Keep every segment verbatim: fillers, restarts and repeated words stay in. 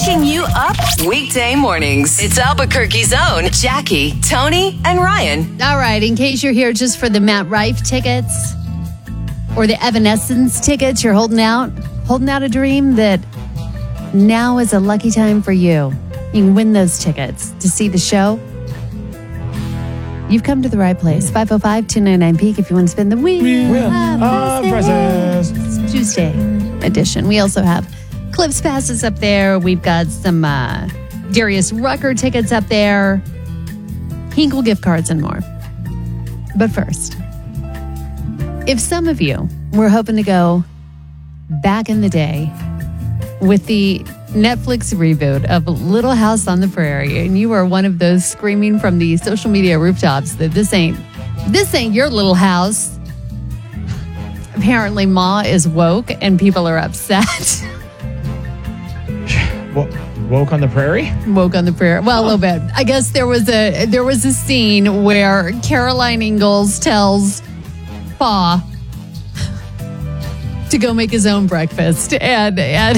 Catching you up weekday mornings. It's Albuquerque's own Jackie, Tony, and Ryan. All right, in case you're here just for the Matt Rife tickets or the Evanescence tickets, you're holding out, holding out a dream that now is a lucky time for you. You can win those tickets to see the show. You've come to the right place. five oh five, two nine nine, peak if you want to spend the wheel, Wheel of of Presents. Presents. Tuesday edition. We also have Clips passes up there. We've got some uh, Darius Rucker tickets up there. Hinkle gift cards and more. But first, if some of you were hoping to go back in the day with the Netflix reboot of Little House on the Prairie, and you are one of those screaming from the social media rooftops that this ain't this ain't your little house. Apparently, Ma is woke and people are upset. Woke on the Prairie? Woke on the Prairie. Well, a little bit. I guess there was a there was a scene where Caroline Ingalls tells Pa to go make his own breakfast, and and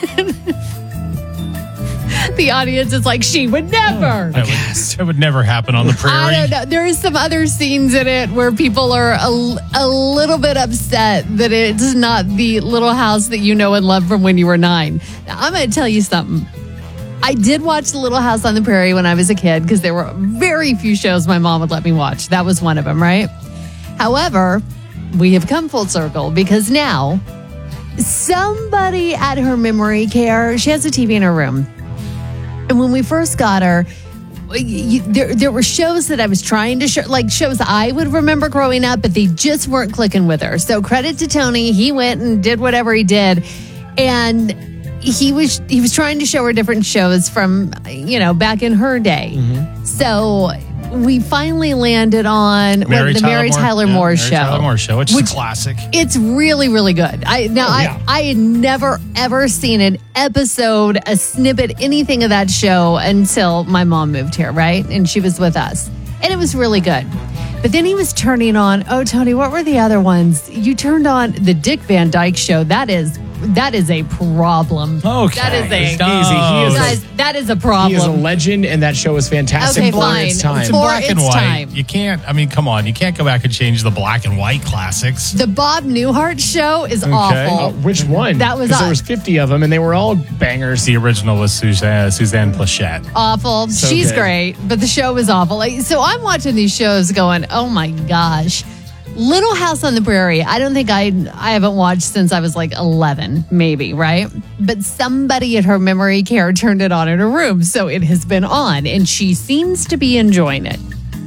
the audience is like, she would never. That would, that would never happen on the prairie. I don't know. There are some other scenes in it where people are a, a little bit upset that it's not the little house that you know and love from when you were nine. Now, I'm going to tell you something. I did watch The Little House on the Prairie when I was a kid because there were very few shows my mom would let me watch. That was one of them, right? However, we have come full circle because now somebody at her memory care, she has a T V in her room. And when we first got her, you, there, there were shows that I was trying to show, like shows I would remember growing up, but they just weren't clicking with her. So credit to Tony. He went and did whatever he did. And he was he was trying to show her different shows from, you know, back in her day. Mm-hmm. So we finally landed on Mary what, the Tyler Mary Moore, Tyler yeah, Moore Mary show. Tyler Moore show, which, Which- is a classic. It's really, really good. I now Oh, yeah. I I had never ever seen an episode, a snippet, anything of that show until my mom moved here, right? And she was with us. And it was really good. But then he was turning on, oh Tony, what were the other ones? You turned on the Dick Van Dyke Show. That is that is a problem. Okay. That is a Easy. He is, guys, that is a a, problem. he is a legend, and that show is fantastic Okay, for fine. its time. It's in For black and its white. time. You can't, I mean, come on. You can't go back and change the black and white classics. The Bob Newhart Show is Okay. awful. Uh, which one? That was 'Cause there us. was fifty of them, and they were all bangers. The original was Suzanne, Suzanne Plachette. Awful. So She's good. great, but the show was awful. Like, so I'm watching these shows going, oh my gosh. Little House on the Prairie, I don't think I I haven't watched since I was like eleven, maybe, right? But somebody at her memory care turned it on in her room, so it has been on, and she seems to be enjoying it.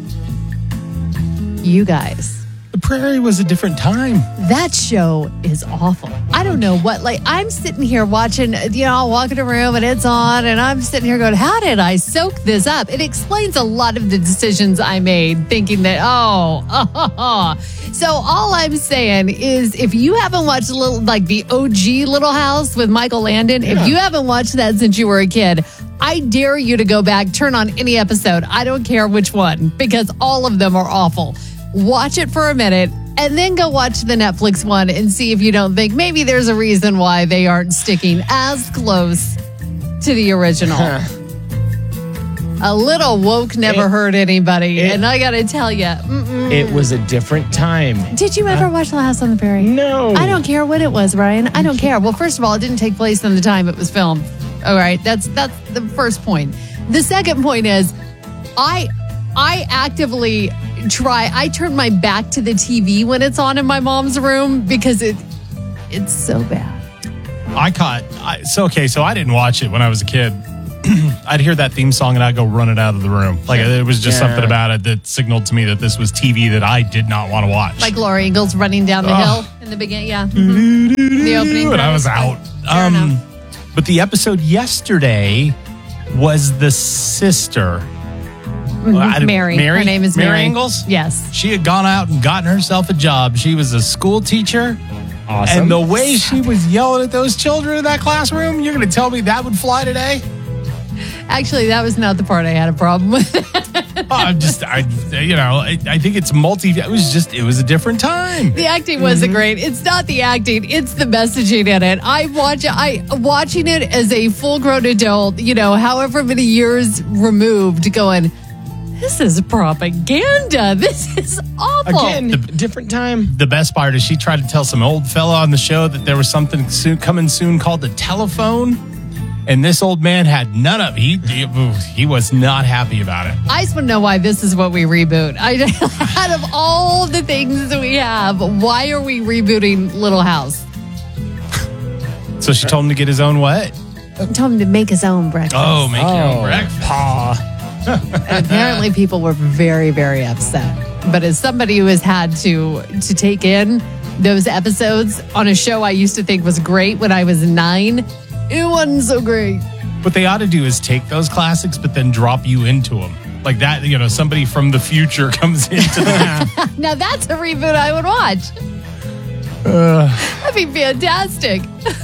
You guys. The prairie was a different time. That show is awful. I don't know what, like, I'm sitting here watching, you know, I'll walk in a room and it's on, and I'm sitting here going, how did I soak this up? It explains a lot of the decisions I made, thinking that, oh, oh. So all I'm saying is if you haven't watched a little, like the O G Little House with Michael Landon, Yeah. if you haven't watched that since you were a kid, I dare you to go back, turn on any episode. I don't care which one, because all of them are awful. Watch it for a minute and then go watch the Netflix one and see if you don't think maybe there's a reason why they aren't sticking as close to the original. A little woke never It- hurt anybody. it- and I got to tell you, mm-mm. It was a different time. Did you ever watch The House on the Prairie? No. I don't care what it was, Ryan. I don't care. Well, first of all, it didn't take place in the time it was filmed. All right, that's that's the first point. The second point is, I I actively try. I turn my back to the T V when it's on in my mom's room because it it's so bad. I caught, I, so okay, so I didn't watch it when I was a kid. I'd hear that theme song and I'd go run it out of the room. Like it was just Yeah. something about it that signaled to me that this was T V that I did not want to watch. Like Laura Ingalls running down the Oh. hill in the beginning. Yeah, mhm. The opening. and I was out. credits. Fair enough. But the episode yesterday was the sister. Mhm. I didn't- Mary. Mary? Her name is Mary Mary Ingalls? Yes. She had gone out and gotten herself a job. She was a school teacher. Awesome. And the way she was yelling at those children in that classroom, you're going to tell me that would fly today? Actually, that was not the part I had a problem with. I'm just, I, you know, I, I think it's multi. It was just, it was a different time. The acting wasn't great. It's not the acting; it's the messaging in it. I watch, I watching it as a full-grown adult. You know, however many years removed, going, this is propaganda. This is awful. Again, The- different time. The best part is she tried to tell some old fella on the show that there was something soon, coming soon called the telephone. And this old man had none of he, he he was not happy about it. I just want to know why this is what we reboot. I, out of all the things that we have, why are we rebooting Little House? So she told him to get his own what? Told him to make his own breakfast. Oh, make your own Oh, breakfast. Pa. And apparently people were very, very upset. But as somebody who has had to to take in those episodes on a show I used to think was great when I was nine, it wasn't so great. What they ought to do is take those classics, but then drop you into them. Like that, you know, somebody from the future comes into the. Now that's a reboot I would watch. Uh, That'd be fantastic.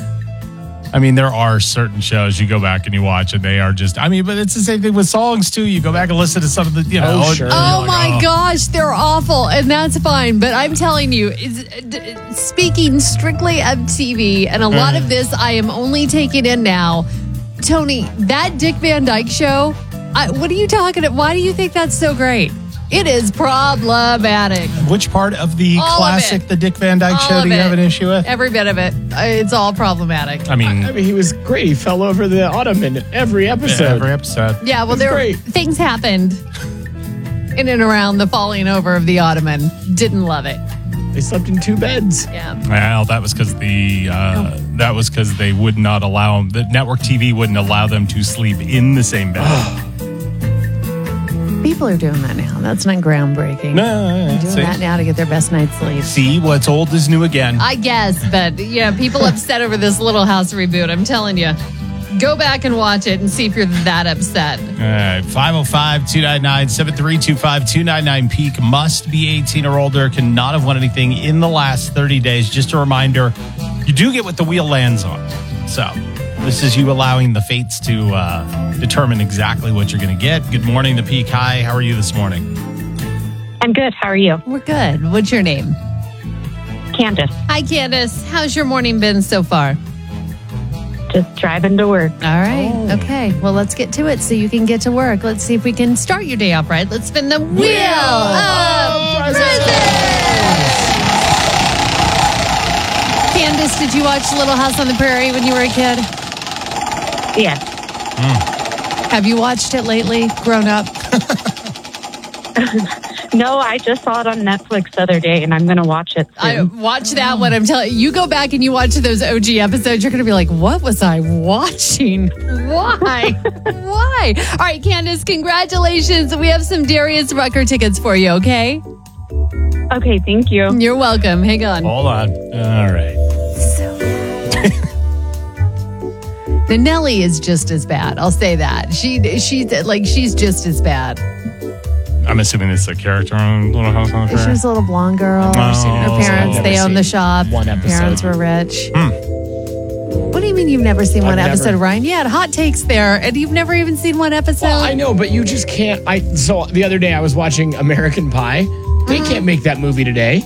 I mean, there are certain shows you go back and you watch, and they are just. I mean, but it's the same thing with songs too. You go back and listen to some of the, you know. Oh, sure. you're Oh like, my oh. gosh, they're awful, and that's fine. But I'm telling you, it's, d- speaking strictly of T V, and a lot of this I am only taking in now. Tony, that Dick Van Dyke show, I, what are you talking about? Why do you think that's so great? It is problematic. Which part of the All of classic, it. the Dick Van Dyke All show, of do you it. have an issue with? Every bit of it. Uh, It's all problematic. I mean, I mean, he was great. He fell over the ottoman every episode. every episode. Yeah, well, It's there great. things happened in and around the falling over of the ottoman. Didn't love it. They slept in two beds. Yeah. Well, that was because the uh, that was because they would not allow them. The network T V wouldn't allow them to sleep in the same bed. People are doing that now. That's not groundbreaking. No, Doing see, that now to get their best night's sleep. see, what's old is new again. I guess, but yeah, people upset over this Little House reboot. I'm telling you, go back and watch it and see if you're that upset. All right, five oh five, two nine nine, seven three two five, two nine nine Peak. Must be eighteen or older. Cannot have won anything in the last thirty days. Just a reminder, you do get what the wheel lands on. So this is you allowing the fates to uh, determine exactly what you're going to get. Good morning, the Peak. Hi, how are you this morning? I'm good. How are you? We're good. What's your name? Candace. Hi, Candace. How's your morning been so far? Just driving to work. All right. Oh. Okay. Well, let's get to it so you can get to work. Let's see if we can start your day off right. Let's spin the wheel of presents. Candace, did you watch Little House on the Prairie when you were a kid? Yeah. Have you watched it lately, grown up? No, I just saw it on Netflix the other day, and I'm going to watch it I soon. watch that one. I'm telling you, you go back and you watch those O G episodes, you're going to be like, what was I watching? Why? Why? All right, Candace, congratulations. We have some Darius Rucker tickets for you, okay? Okay, thank you. You're welcome. Hang on. Hold on. All right. The Nelly is just as bad. I'll say that. She, she's like, she's just as bad. I'm assuming it's a character on Little House on the She Prairie. was a little blonde girl. Oh, Her parents, I've they never owned the seen shop. one episode. Parents were rich. Hmm. What do you mean you've never seen one I've episode, never- Ryan? You had hot takes there, and you've never even seen one episode? Well, I know, but you just can't. I so the other day I was watching American Pie. They Mm-hmm. can't make that movie today.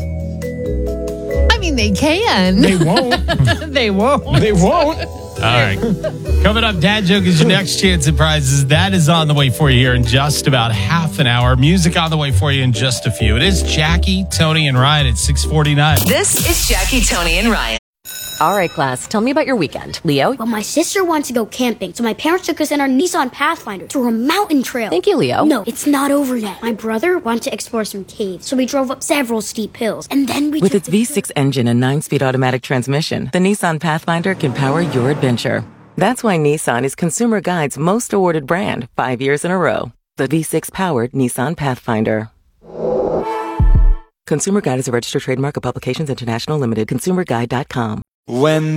I mean, they can. They won't. They won't. they won't. All right. Coming up, Dad Joke is your next chance at prizes. That is on the way for you here in just about half an hour. Music on the way for you in just a few. It is Jackie, Tony, and Ryan at six forty-nine. This is Jackie, Tony, and Ryan. All right, class, tell me about your weekend. Leo? Well, my sister wanted to go camping, so my parents took us in our Nissan Pathfinder to a mountain trail. Thank you, Leo. No, it's not over yet. My brother wanted to explore some caves, so we drove up several steep hills, and then we With took its the V six engine and nine-speed automatic transmission, the Nissan Pathfinder can power your adventure. That's why Nissan is Consumer Guide's most awarded brand, five years in a row. The V six-powered Nissan Pathfinder. Consumer Guide is a registered trademark of Publications International Limited. consumer guide dot com. When